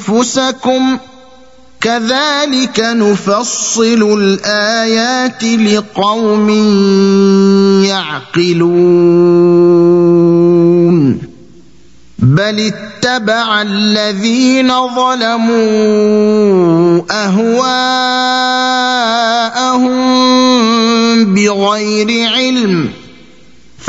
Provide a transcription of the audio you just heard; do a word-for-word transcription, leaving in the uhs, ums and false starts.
أنفسكم كذلك نفصل الآيات لقوم يعقلون بل اتبع الذين ظلموا أهواءهم بغير